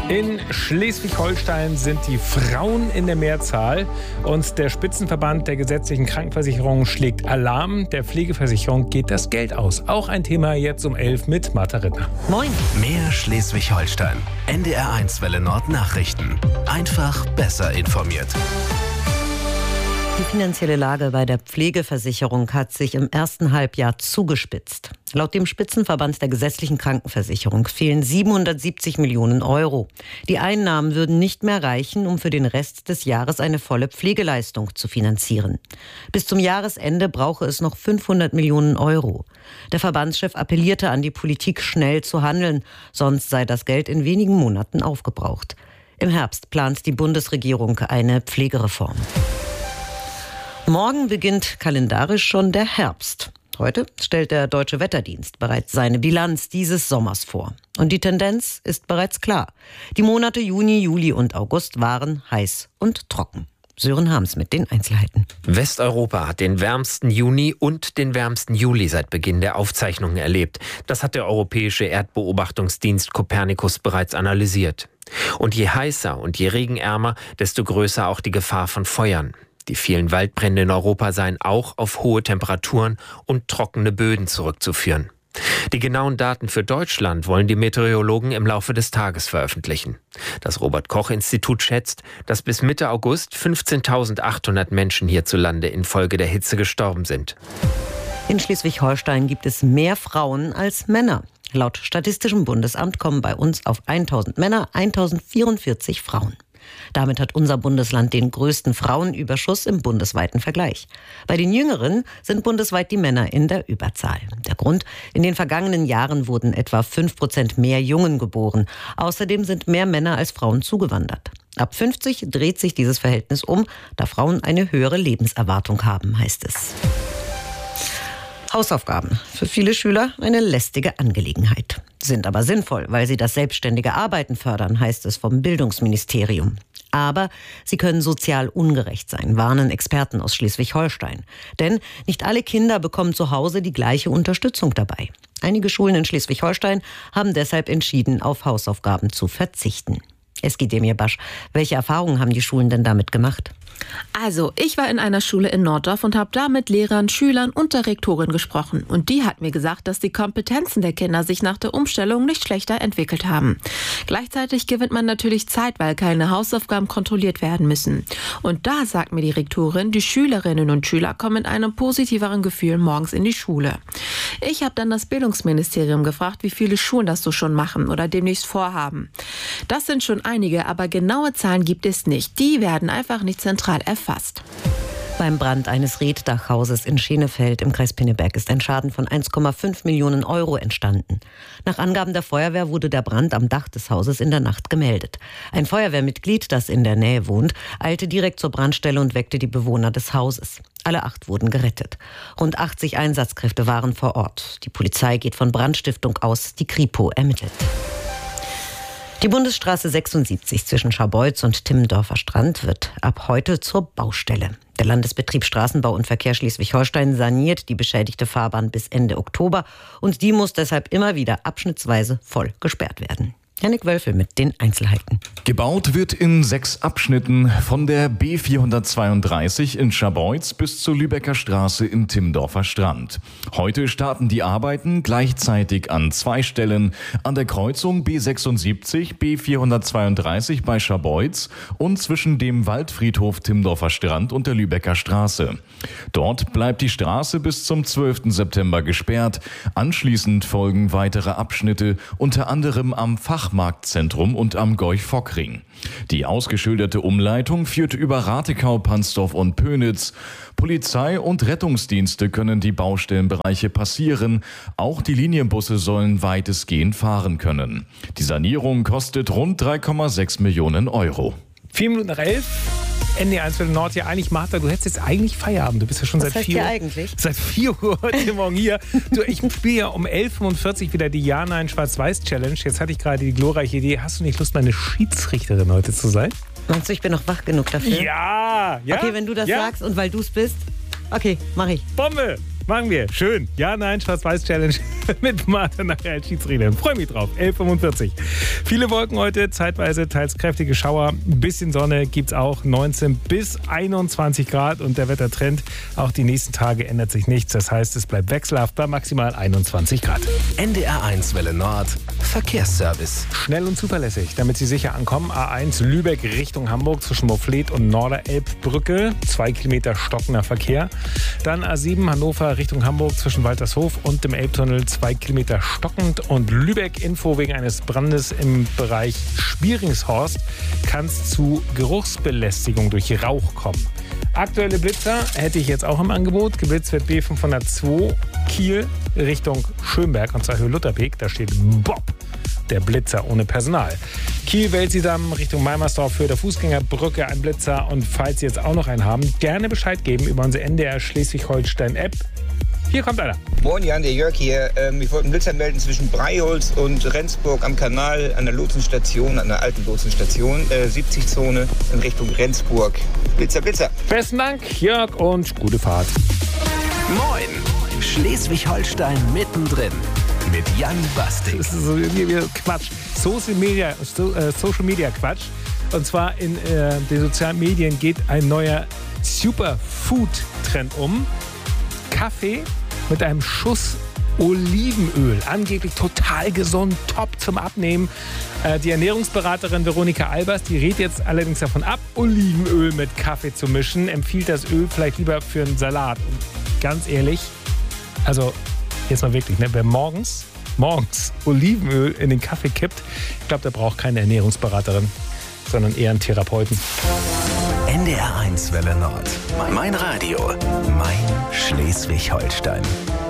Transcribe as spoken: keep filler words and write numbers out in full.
In Schleswig-Holstein sind die Frauen in der Mehrzahl und der Spitzenverband der gesetzlichen Krankenversicherung schlägt Alarm. Der Pflegeversicherung geht das Geld aus. Auch ein Thema jetzt um elf mit Martha Rittner. Moin. Mehr Schleswig-Holstein. N D R eins Welle Nord Nachrichten. Einfach besser informiert. Die finanzielle Lage bei der Pflegeversicherung hat sich im ersten Halbjahr zugespitzt. Laut dem Spitzenverband der gesetzlichen Krankenversicherung fehlen siebenhundertsiebzig Millionen Euro. Die Einnahmen würden nicht mehr reichen, um für den Rest des Jahres eine volle Pflegeleistung zu finanzieren. Bis zum Jahresende brauche es noch fünfhundert Millionen Euro. Der Verbandschef appellierte an die Politik, schnell zu handeln, sonst sei das Geld in wenigen Monaten aufgebraucht. Im Herbst plant die Bundesregierung eine Pflegereform. Morgen beginnt kalendarisch schon der Herbst. Heute stellt der Deutsche Wetterdienst bereits seine Bilanz dieses Sommers vor. Und die Tendenz ist bereits klar. Die Monate Juni, Juli und August waren heiß und trocken. Sören Harms mit den Einzelheiten. Westeuropa hat den wärmsten Juni und den wärmsten Juli seit Beginn der Aufzeichnungen erlebt. Das hat der europäische Erdbeobachtungsdienst Copernicus bereits analysiert. Und je heißer und je regenärmer, desto größer auch die Gefahr von Feuern. Die vielen Waldbrände in Europa seien auch auf hohe Temperaturen und trockene Böden zurückzuführen. Die genauen Daten für Deutschland wollen die Meteorologen im Laufe des Tages veröffentlichen. Das Robert-Koch-Institut schätzt, dass bis Mitte August fünfzehntausendachthundert Menschen hierzulande infolge der Hitze gestorben sind. In Schleswig-Holstein gibt es mehr Frauen als Männer. Laut Statistischem Bundesamt kommen bei uns auf tausend Männer tausendvierundvierzig Frauen. Damit hat unser Bundesland den größten Frauenüberschuss im bundesweiten Vergleich. Bei den Jüngeren sind bundesweit die Männer in der Überzahl. Der Grund: in den vergangenen Jahren wurden etwa fünf Prozent mehr Jungen geboren. Außerdem sind mehr Männer als Frauen zugewandert. Ab fünfzig dreht sich dieses Verhältnis um, da Frauen eine höhere Lebenserwartung haben, heißt es. Hausaufgaben. Für viele Schüler eine lästige Angelegenheit. Sind aber sinnvoll, weil sie das selbstständige Arbeiten fördern, heißt es vom Bildungsministerium. Aber sie können sozial ungerecht sein, warnen Experten aus Schleswig-Holstein. Denn nicht alle Kinder bekommen zu Hause die gleiche Unterstützung dabei. Einige Schulen in Schleswig-Holstein haben deshalb entschieden, auf Hausaufgaben zu verzichten. Eski Demirbaş, welche Erfahrungen haben die Schulen denn damit gemacht? Also, ich war in einer Schule in Norddorf und habe da mit Lehrern, Schülern und der Rektorin gesprochen. Und die hat mir gesagt, dass die Kompetenzen der Kinder sich nach der Umstellung nicht schlechter entwickelt haben. Gleichzeitig gewinnt man natürlich Zeit, weil keine Hausaufgaben kontrolliert werden müssen. Und da sagt mir die Rektorin, die Schülerinnen und Schüler kommen mit einem positiveren Gefühl morgens in die Schule. Ich habe dann das Bildungsministerium gefragt, wie viele Schulen das so schon machen oder demnächst vorhaben. Das sind schon einige, aber genaue Zahlen gibt es nicht. Die werden einfach nicht zentral erfasst. Beim Brand eines Reetdachhauses in Schenefeld im Kreis Pinneberg ist ein Schaden von eins Komma fünf Millionen Euro entstanden. Nach Angaben der Feuerwehr wurde der Brand am Dach des Hauses in der Nacht gemeldet. Ein Feuerwehrmitglied, das in der Nähe wohnt, eilte direkt zur Brandstelle und weckte die Bewohner des Hauses. Alle acht wurden gerettet. Rund achtzig Einsatzkräfte waren vor Ort. Die Polizei geht von Brandstiftung aus, die Kripo ermittelt. Die Bundesstraße sechsundsiebzig zwischen Scharbeutz und Timmendorfer Strand wird ab heute zur Baustelle. Der Landesbetrieb Straßenbau und Verkehr Schleswig-Holstein saniert die beschädigte Fahrbahn bis Ende Oktober und die muss deshalb immer wieder abschnittsweise voll gesperrt werden. Jannik Wölfel mit den Einzelheiten. Gebaut wird in sechs Abschnitten von der B vierhundertzweiunddreißig in Scharbeutz bis zur Lübecker Straße in Timmendorfer Strand. Heute starten die Arbeiten gleichzeitig an zwei Stellen, an der Kreuzung B sechsundsiebzig, B vierhundertzweiunddreißig bei Scharbeutz und zwischen dem Waldfriedhof Timmendorfer Strand und der Lübecker Straße. Dort bleibt die Straße bis zum zwölften September gesperrt. Anschließend folgen weitere Abschnitte, unter anderem am Fachmarktzentrum und am Gorch-Fock-Ring. Die ausgeschilderte Umleitung führt über Ratekau, Pansdorf und Pönitz. Polizei und Rettungsdienste können die Baustellenbereiche passieren. Auch die Linienbusse sollen weitestgehend fahren können. Die Sanierung kostet rund drei Komma sechs Millionen Euro. Vier Minuten nach elf. N D R eins Welle Nord. Ja, eigentlich, Martha, du hättest jetzt eigentlich Feierabend. Du bist ja schon Was seit heißt vier ja eigentlich? Seit vier Uhr heute Morgen hier. Du, ich spiele ja um elf Uhr fünfundvierzig wieder die Ja-Nein-Schwarz-Weiß-Challenge. Jetzt hatte ich gerade die glorreiche Idee. Hast du nicht Lust, meine Schiedsrichterin heute zu sein? Meinst du, ich bin noch wach genug dafür? Ja! ja okay, wenn du das ja. sagst und weil du es bist. Okay, mach ich. Bombe! Machen wir. Schön. Ja-Nein-Schwarz-Weiß-Challenge. mit Martha nachher als Schiedsrichterin. Freue mich drauf. elf Uhr fünfundvierzig. Viele Wolken heute, zeitweise teils kräftige Schauer. Ein bisschen Sonne gibt es auch. neunzehn bis einundzwanzig Grad und der Wettertrend auch die nächsten Tage ändert sich nichts. Das heißt, es bleibt wechselhaft bei maximal einundzwanzig Grad. N D R eins Welle Nord. Verkehrsservice. Schnell und zuverlässig, damit Sie sicher ankommen. A eins Lübeck Richtung Hamburg zwischen Moorfleet und Norderelbbrücke. Zwei Kilometer stockender Verkehr. Dann A sieben Hannover Richtung Hamburg zwischen Waltershof und dem Elbtunnel. Zwei Kilometer stockend. Und Lübeck Info wegen eines Brandes im Bereich Spieringshorst kann es zu Geruchsbelästigung durch Rauch kommen. Aktuelle Blitzer hätte ich jetzt auch im Angebot. Geblitzt wird B fünfhundertzwei Kiel Richtung Schönberg und zwar Höhe Lutherbeek. Da steht Bob, der Blitzer ohne Personal. Kiel-Welsidamm Richtung Meimersdorf für der Fußgängerbrücke ein Blitzer. Und falls Sie jetzt auch noch einen haben, gerne Bescheid geben über unsere N D R Schleswig-Holstein-App. Hier kommt einer. Moin Jan, der Jörg hier. Ähm, ich wollte einen Blitzer melden zwischen Breiholz und Rendsburg am Kanal an der Lotsenstation, an der alten Lotsenstation, äh, siebzig Zone in Richtung Rendsburg. Blitzer, Blitzer. Besten Dank, Jörg, und gute Fahrt. Moin! Schleswig-Holstein mittendrin mit Jan Bastik. Das ist so irgendwie Quatsch. Social Media, so, äh, Social Media Quatsch. Und zwar in äh, den sozialen Medien geht ein neuer Superfood-Trend um. Kaffee mit einem Schuss Olivenöl. Angeblich total gesund, top zum Abnehmen. Äh, die Ernährungsberaterin Veronika Albers, die rät jetzt allerdings davon ab, Olivenöl mit Kaffee zu mischen. Empfiehlt das Öl vielleicht lieber für einen Salat. Und ganz ehrlich, also jetzt mal wirklich, ne, wer morgens, morgens Olivenöl in den Kaffee kippt, ich glaube, der braucht keine Ernährungsberaterin, sondern eher einen Therapeuten. N D R eins Welle Nord. Mein Radio. Mein Schleswig-Holstein.